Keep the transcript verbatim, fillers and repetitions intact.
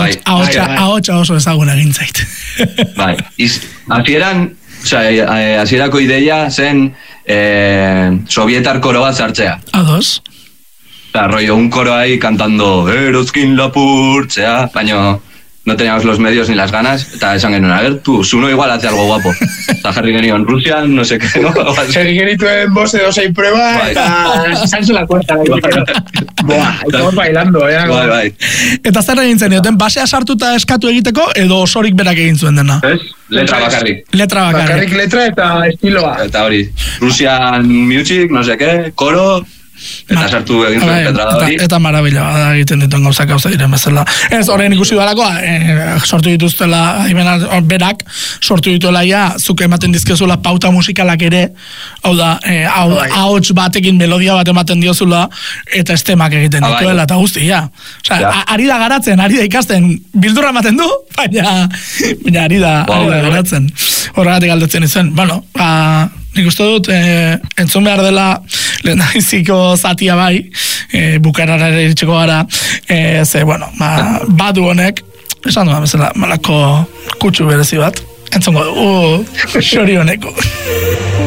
ahotsa oso ezaguna gintzait. Bai, hasieran, hasierako ideia zen sovietar koro bat sartzea. Ados. Eta, rollo, un coro ahí cantando Erozkin lapurtzea, baina no teníamos los medios ni las ganas, eta esan genuen, a ver, tú, Suno igual hace algo guapo. Eta jarri genion, Rusian, no sé qué, no? Jarri genituen bose dosei prueba, eta salso la cuerta. Boa, estamos bailando, eh? Bai, bai. Eta zer egin zen, joten, basea sartuta eskatu egiteko, edo osorik berak egin zuen dena? Ez? Letra bakarrik. Letra bakarrik. Bakarrik letra eta estiloa. Eta hori, Rusian music, no sé qué, koro... Eta sartu egin zuen petra da hori. Eta marabila da egiten dituen gauzak gauza diren bezala. Ez, horren ikusi dalako, eh, sortu dituztela, berak, sortu dituela ja, zuk ematen dizkezula pauta musikalak ere, hau da, eh, ahots batekin melodia bat ematen diozula, eta estemak egiten dituela, eta guzti, ja. Osa, ja. Ari da garatzen, ari da ikasten, bildurra ematen du, baina, baina ari da, wow, ari da garatzen. Horregatik aldatzen izan, bueno, ba... Nik uste dut, eh, entzun behar dela lehendabiziko zatia bai, eh, bukarara ere iritsiko gara, eh, ze, bueno, ma, badu honek, esan duan bezala, malako kutsu berezi bat, entzungo du, uh, xori honeko.